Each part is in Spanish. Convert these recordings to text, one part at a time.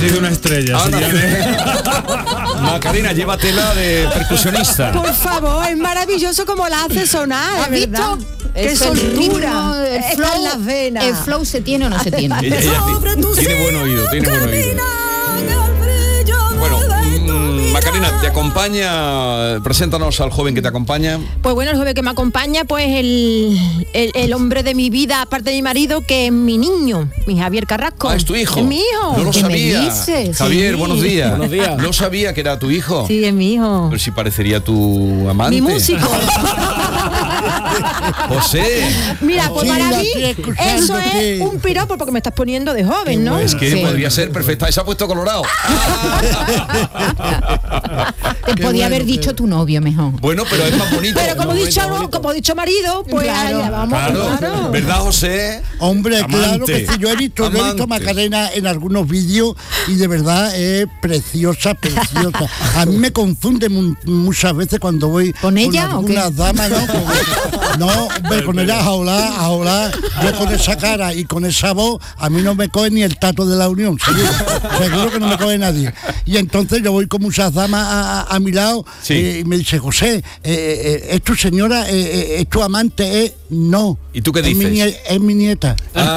partir de una estrella. Macarena, llévatela de percusionista. Por favor, es maravilloso como la hace sonar, ¿has visto? ¡Qué soltura! Está en las venas. ¿El flow se tiene o no se tiene? Ella tiene buen oído, tiene buen oído. Bueno, Macarena, ¿te acompaña? Preséntanos al joven que te acompaña. Pues bueno, el joven que me acompaña, pues el hombre de mi vida, aparte de mi marido, que es mi niño, mi Javier Carrasco. Ah, ¿es tu hijo? Es mi hijo. No lo sabía. ¿Qué me dices? Javier, Sí. buenos días. Buenos días. No sabía que era tu hijo. Sí, es mi hijo. Pero si parecería tu amante. Mi músico. José. Mira, pues Sí, para la mí estoy escuchando, eso es sí. un piropo porque me estás poniendo de joven, ¿no? Es que Sí. podría ser perfecta. Se ha puesto colorado. Te podía haber dicho tu novio mejor. Bueno, pero es más bonito. Pero como he dicho marido, pues Claro. allá vamos. Claro. ¿Verdad, José? Hombre, Amante. claro que sí. Yo he visto Amante. Macarena en algunos vídeos y de verdad es preciosa. A mí me confunde muchas veces cuando voy ¿Con ella o qué? algunas damas, ¿no? Hombre, con ella a hablar, yo con esa cara y con esa voz, a mí no me coge ni el tato de la Unión, seguro que no me coge nadie. Y entonces yo voy con muchas damas a mi lado, Sí. y me dice, José, ¿es tu señora, es tu amante? No. ¿Y tú qué Es dices? es mi nieta.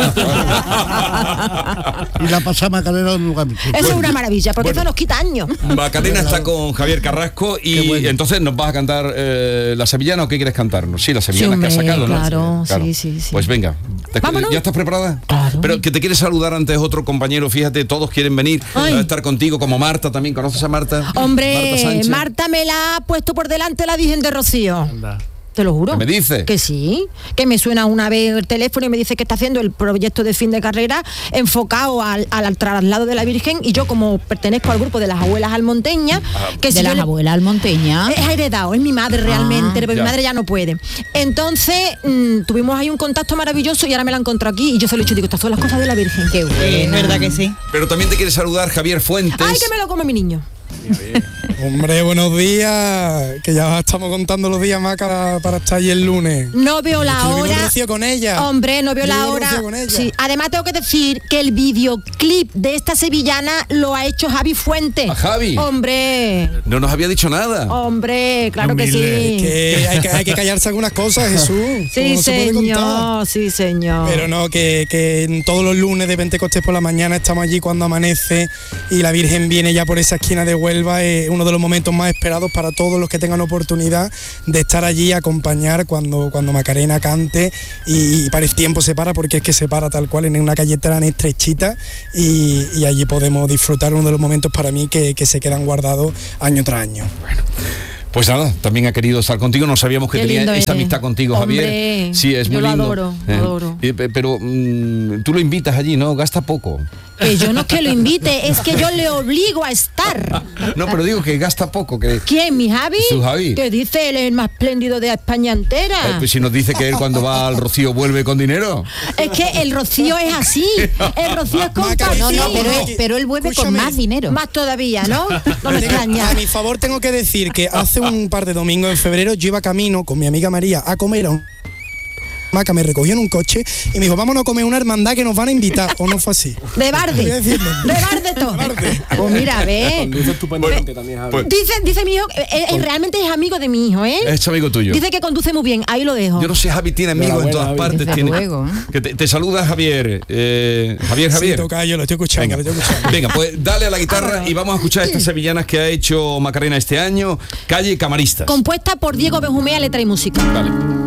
Ah, Y la pasa Macarena en un lugar. Eso es una maravilla, porque Bueno. eso nos quita años. Macarena está con Javier Carrasco y entonces nos vas a cantar la sevillana o qué quieres cantarnos. Sí, la sevillana que has hombre, sacado, ¿no? claro, sí. Pues venga, Vámonos. ¿ya estás preparada? Claro. Pero que te quiere saludar antes otro compañero, fíjate, todos quieren venir Ay. a estar contigo, como Marta también. ¿Conoces a Marta? Hombre, Sánchez. Marta me la ha puesto por delante la Virgen de Rocío. Anda. Te lo juro. ¿Qué me dice? Que sí, que me suena una vez el teléfono y me dice que está haciendo el proyecto de fin de carrera enfocado al traslado de la Virgen, y yo, como pertenezco al grupo de las abuelas almonteñas, que De si yo las le- abuelas almonteñas. es heredado, es mi madre realmente, pero ya. mi madre ya no puede. Entonces tuvimos ahí un contacto maravilloso y ahora me la encuentro aquí y yo se lo he dicho, digo, estas son las cosas de la Virgen. Qué bueno. ¿Verdad que sí? Pero también te quiere saludar Javier Fuentes. Ay, que me lo come mi niño. Hombre, buenos días, que ya estamos contando los días más para estar ahí el lunes. No veo la Que yo vivo en hora. Rocío con ella. Hombre, no veo Yo la vivo en hora. Rocío con ella. Sí. Además tengo que decir que el videoclip de esta sevillana lo ha hecho Javi Fuentes. ¿A Javi? Hombre, No nos había dicho nada. hombre, claro que humilde. sí. Que hay que callarse algunas cosas, Jesús. como Sí, no se puede contar. señor, sí, señor. Pero no, que todos los lunes de Pentecostés por la mañana estamos allí cuando amanece y la Virgen viene ya por esa esquina de Huelva. Es uno de los momentos más esperados para todos los que tengan oportunidad de estar allí a acompañar cuando Macarena cante y para el tiempo se para, porque es que se para tal cual en una calle tan estrechita y allí podemos disfrutar uno de los momentos para mí que se quedan guardados año tras año. Pues nada, también ha querido estar contigo. No sabíamos que Qué tenía lindo esa eres. amistad contigo, Hombre, Javier. Sí, es yo muy lo lindo. adoro, lo adoro. Pero tú lo invitas allí, ¿no? Gasta poco. Que yo no es que lo invite, es que yo le obligo a estar. No, pero digo que gasta poco. Que ¿Quién, mi Javi? Su Javi. Que dice él es el más espléndido de España entera. pues si nos dice que él cuando va al Rocío vuelve con dinero. Es que el Rocío es así. El Rocío es compartido. No, pero él vuelve con Escúchame. más dinero. Más todavía, ¿no? No me extraña. A mi favor tengo que decir que hace un par de domingos en febrero yo iba camino con mi amiga María a comer a un maca, me recogió en un coche y me dijo, vámonos a comer una hermandad que nos van a invitar, o no fue así. De Barde. Voy a decirlo. De Barde todo. Pues mira, ve. Pues, Dice mi hijo, realmente es amigo de mi hijo, ¿eh? es amigo tuyo. Dice que conduce muy bien, ahí lo dejo. Yo no sé, Javi tiene amigos en todas partes. Desde Tiene, luego, ¿eh? que te saluda Javier. Javier. Sí, tocayo, lo estoy escuchando, Venga. Venga, pues dale a la guitarra y vamos a escuchar estas sevillanas que ha hecho Macarena este año. Calle Camarista. Compuesta por Diego Benjumea, letra y música. Vale.